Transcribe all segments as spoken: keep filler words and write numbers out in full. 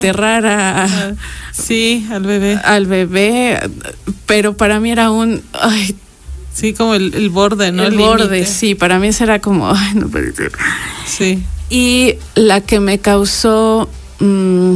enterrar a, sí, al bebé. Al bebé, pero para mí era un... Ay, sí, como el, el borde, ¿no? El, el borde, límite. sí, para mí eso era como... Ay, no puede ser. Sí. Y la que me causó mmm,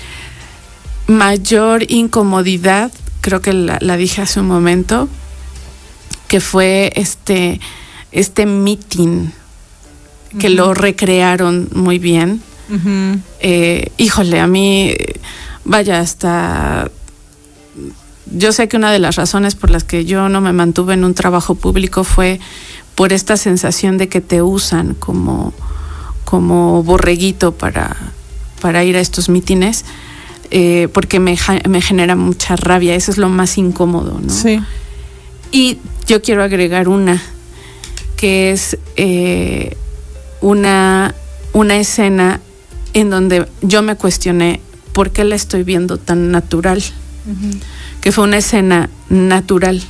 mayor incomodidad, creo que la, la dije hace un momento, que fue este, este meeting, que uh-huh. lo recrearon muy bien. Uh-huh. Eh, híjole, a mí, vaya, hasta... Yo sé que una de las razones por las que yo no me mantuve en un trabajo público fue por esta sensación de que te usan como, como borreguito para, para ir a estos mítines, eh, porque me, me genera mucha rabia, eso es lo más incómodo, ¿no? Sí. Y yo quiero agregar una, que es eh, una, una escena en donde yo me cuestioné por qué la estoy viendo tan natural. Uh-huh. Que fue una escena natural.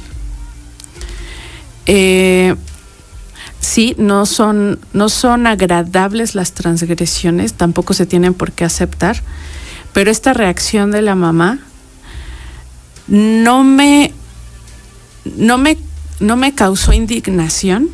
Eh, sí, no son, no son agradables las transgresiones, tampoco se tienen por qué aceptar, pero esta reacción de la mamá no me, no me, no me causó indignación,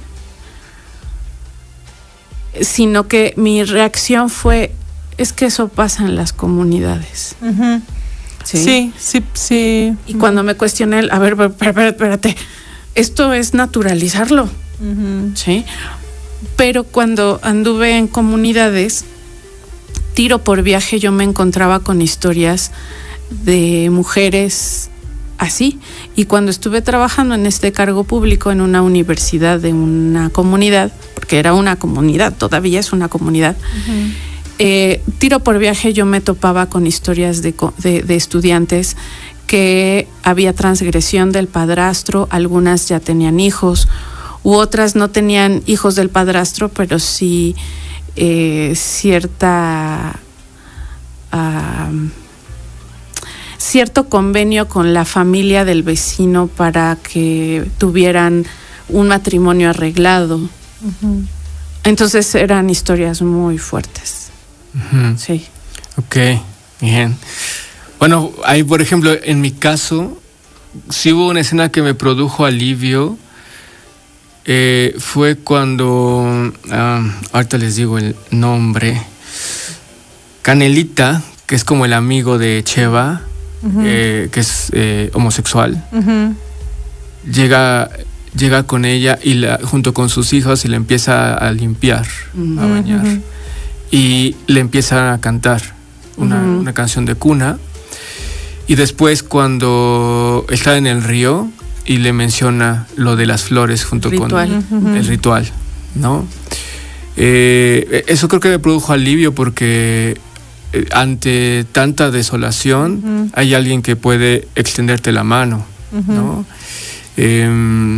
sino que mi reacción fue, es que eso pasa en las comunidades. Uh-huh. ¿Sí? sí, sí, sí. Y cuando me cuestioné, a ver, espérate, espérate, esto es naturalizarlo, uh-huh. ¿sí? Pero cuando anduve en comunidades, tiro por viaje, yo me encontraba con historias de mujeres así. Y cuando estuve trabajando en este cargo público en una universidad de una comunidad, porque era una comunidad, todavía es una comunidad, uh-huh. Eh, tiro por viaje yo me topaba con historias de, de, de estudiantes que había transgresión del padrastro, algunas ya tenían hijos, u otras no tenían hijos del padrastro, pero sí eh, cierta uh, cierto convenio con la familia del vecino para que tuvieran un matrimonio arreglado. Uh-huh. Entonces eran historias muy fuertes. Uh-huh. Sí. Ok, bien. Bueno, ahí por ejemplo, en mi caso, sí hubo una escena que me produjo alivio. Eh, fue cuando, uh, ahorita les digo el nombre, Canelita, que es como el amigo de Cheva, uh-huh. eh, que es eh, homosexual, uh-huh. llega... llega con ella y la, junto con sus hijos y le empieza a limpiar, uh-huh. a bañar. Uh-huh. Y le empieza a cantar una, uh-huh. una canción de cuna. Y después cuando está en el río y le menciona lo de las flores junto ritual. con uh-huh. el ritual, ¿no? Eh, eso creo que me produjo alivio porque eh, ante tanta desolación uh-huh. hay alguien que puede extenderte la mano, uh-huh. ¿no? Eh,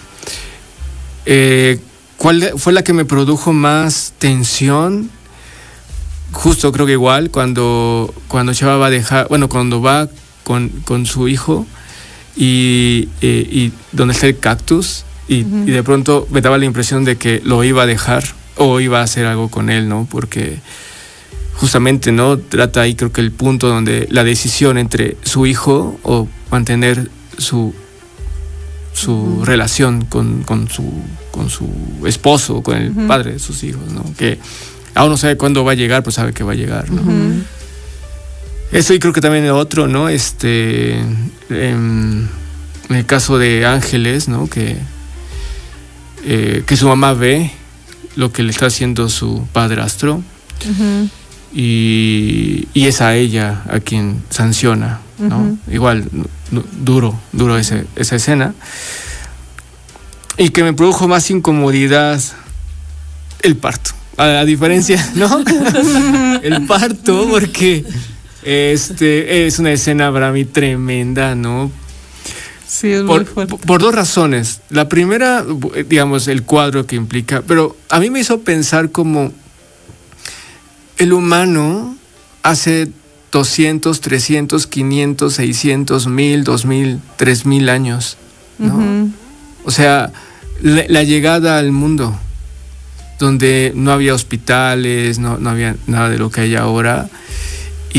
eh, ¿Cuál fue la que me produjo más tensión? Justo creo que igual cuando, cuando Cheva va a dejar, bueno, cuando va con, con su hijo y, eh, y donde está el cactus y, uh-huh. y de pronto me daba la impresión de que lo iba a dejar o iba a hacer algo con él, ¿no? Porque justamente, ¿no? Trata ahí creo que el punto donde la decisión entre su hijo o mantener su su uh-huh. relación con, con su con su esposo, con el uh-huh. padre de sus hijos, ¿no? Que aún no sabe cuándo va a llegar, pues sabe que va a llegar, ¿no? Uh-huh. Eso y creo que también el otro, ¿no? Este, en, en el caso de Ángeles, ¿no? Que, eh, que su mamá ve lo que le está haciendo su padrastro uh-huh. y, y es a ella a quien sanciona, ¿no? Uh-huh. Igual, no, duro, duro ese, esa escena. Y que me produjo más incomodidad el parto. A, a diferencia, ¿no? El parto, porque este es una escena para mí tremenda, ¿no? Sí, es por, muy fuerte. Por, por dos razones. La primera, digamos, el cuadro que implica, pero a mí me hizo pensar como el humano hace doscientos, trescientos, quinientos, seiscientos, mil, dos mil, tres mil años, ¿no? Uh-huh. O sea, la, la llegada al mundo, donde no había hospitales, no, no había nada de lo que hay ahora,